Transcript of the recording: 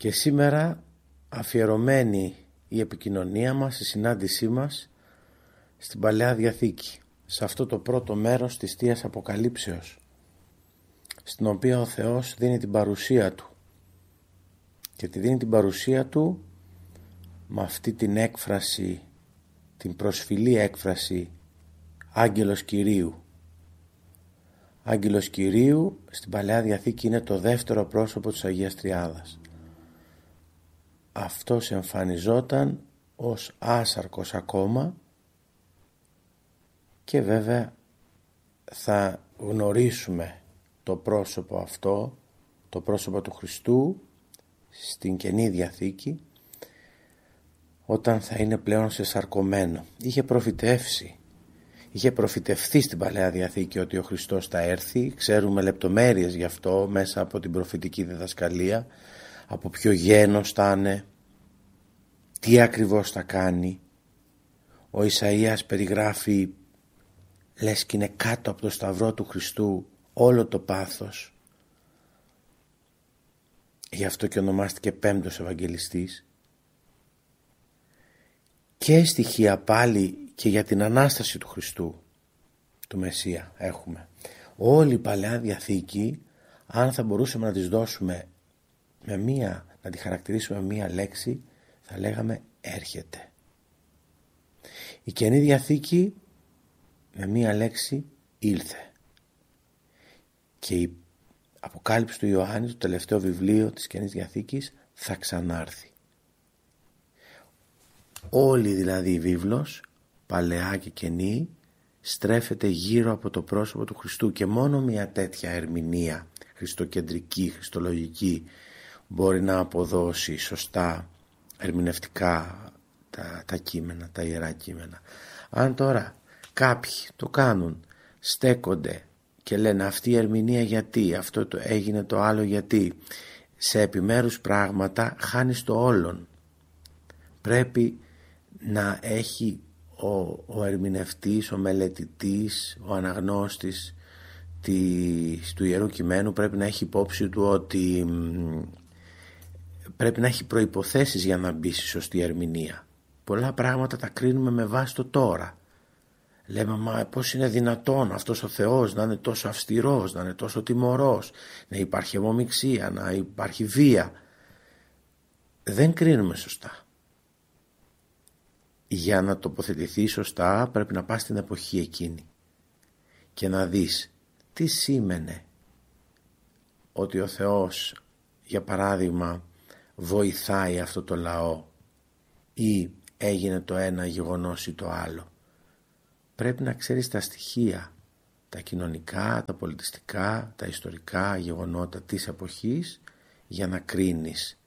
Και σήμερα αφιερωμένη η επικοινωνία μας, η συνάντησή μας στην Παλαιά Διαθήκη, σε αυτό το πρώτο μέρος της Θείας Αποκαλύψεως, στην οποία ο Θεός δίνει την παρουσία Του, και τη δίνει την παρουσία Του με αυτή την έκφραση, την προσφυλή έκφραση Άγγελος Κυρίου. Άγγελος Κυρίου στην Παλαιά Διαθήκη είναι το δεύτερο πρόσωπο της Αγίας Τριάδας. Αυτός εμφανιζόταν ως άσαρκος ακόμα, και βέβαια θα γνωρίσουμε το πρόσωπο αυτό, το πρόσωπο του Χριστού στην Καινή Διαθήκη, όταν θα είναι πλέον σεσαρκωμένο. Είχε προφητευθεί στην Παλαιά Διαθήκη ότι ο Χριστός θα έρθει. Ξέρουμε λεπτομέρειες γι' αυτό μέσα από την προφητική διδασκαλία, από ποιο γένος θα είναι, τι ακριβώς θα κάνει. Ο Ισαΐας περιγράφει, λες και είναι κάτω από το σταυρό του Χριστού όλο το πάθος. Γι' αυτό και ονομάστηκε πέμπτος Ευαγγελιστής. Και στοιχεία πάλι και για την Ανάσταση του Χριστού, του Μεσσία έχουμε. Όλη η Παλαιά Διαθήκη, αν θα μπορούσαμε να τις δώσουμε να τη χαρακτηρίσουμε με μία λέξη, θα λέγαμε έρχεται. Η Καινή Διαθήκη με μία λέξη ήλθε. Και η Αποκάλυψη του Ιωάννη, το τελευταίο βιβλίο της Καινής Διαθήκης, θα ξανάρθει. Όλη δηλαδή η βίβλος, Παλαιά και Καινή, στρέφεται γύρω από το πρόσωπο του Χριστού, και μόνο μια τέτοια ερμηνεία χριστοκεντρική, χριστολογική, μπορεί να αποδώσει σωστά ερμηνευτικά τα κείμενα, τα ιερά κείμενα. Αν τώρα κάποιοι το κάνουν, στέκονται και λένε αυτή η ερμηνεία γιατί, αυτό το έγινε το άλλο γιατί, σε επιμέρους πράγματα χάνεις το όλον. Πρέπει να έχει ο ερμηνευτής, ο μελετητής, ο αναγνώστης του Ιερού Κειμένου, πρέπει να έχει υπόψη του ότι πρέπει να έχει προϋποθέσεις για να μπει στη σωστή ερμηνεία. Πολλά πράγματα τα κρίνουμε με βάση το τώρα. Λέμε, μα πώς είναι δυνατόν αυτός ο Θεός να είναι τόσο αυστηρός, να είναι τόσο τιμωρός, να υπάρχει αιμομιξία, να υπάρχει βία. Δεν κρίνουμε σωστά. Για να τοποθετηθεί σωστά πρέπει να πας στην εποχή εκείνη και να δεις τι σήμαινε ότι ο Θεός, για παράδειγμα, βοηθάει αυτό το λαό ή έγινε το ένα γεγονός ή το άλλο. Πρέπει να ξέρεις τα στοιχεία, τα κοινωνικά, τα πολιτιστικά, τα ιστορικά γεγονότα της εποχής, για να κρίνεις